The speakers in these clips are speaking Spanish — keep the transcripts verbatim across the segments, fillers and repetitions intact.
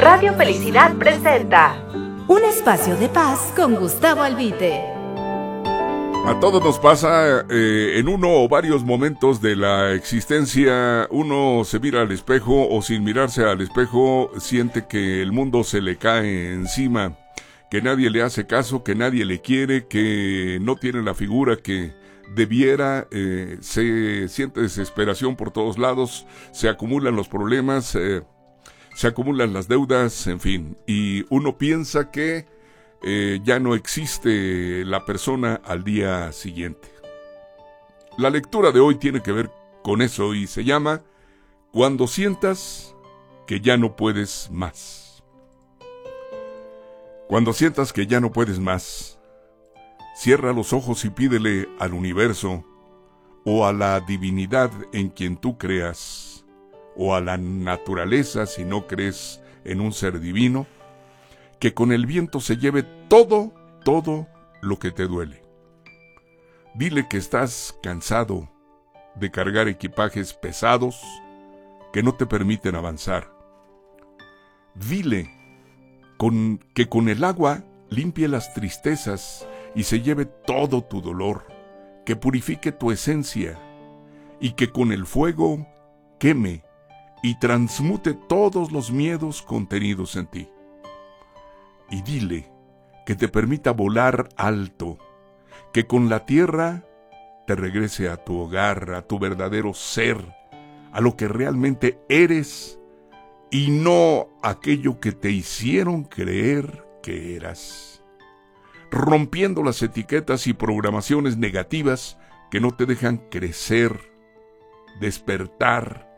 Radio Felicidad presenta un espacio de paz con Gustavo Albite. A todos nos pasa, eh, en uno o varios momentos de la existencia, uno se mira al espejo o sin mirarse al espejo siente que el mundo se le cae encima, que nadie le hace caso, que nadie le quiere, que no tiene la figura que debiera, eh, se siente desesperación por todos lados, se acumulan los problemas, eh, se acumulan las deudas, en fin, y uno piensa que eh, ya no existe la persona al día siguiente. La lectura de hoy tiene que ver con eso y se llama Cuando sientas que ya no puedes más. Cuando sientas que ya no puedes más, cierra los ojos y pídele al universo o a la divinidad en quien tú creas, o a la naturaleza si no crees en un ser divino, que con el viento se lleve todo, todo lo que te duele. Dile que estás cansado de cargar equipajes pesados que no te permiten avanzar. Dile con, que con el agua limpie las tristezas y se lleve todo tu dolor, que purifique tu esencia y que con el fuego queme y transmute todos los miedos contenidos en ti. Y dile que te permita volar alto, que con la tierra te regrese a tu hogar, a tu verdadero ser, a lo que realmente eres y no aquello que te hicieron creer que eras, rompiendo las etiquetas y programaciones negativas que no te dejan crecer, despertar,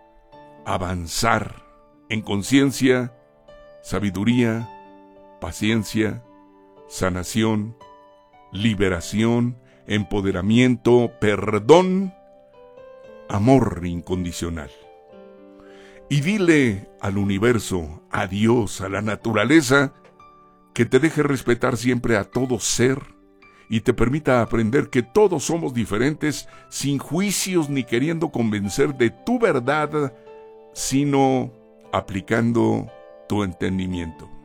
avanzar en conciencia, sabiduría, paciencia, sanación, liberación, empoderamiento, perdón, amor incondicional. Y dile al universo, a Dios, a la naturaleza, que te deje respetar siempre a todo ser y te permita aprender que todos somos diferentes, sin juicios ni queriendo convencer de tu verdad, sino aplicando tu entendimiento.